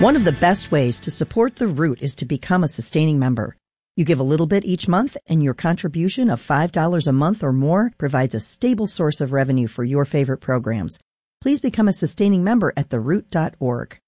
One of the best ways to support The Root is to become a sustaining member. You give a little bit each month, and your contribution of $5 a month or more provides a stable source of revenue for your favorite programs. Please become a sustaining member at theroot.org.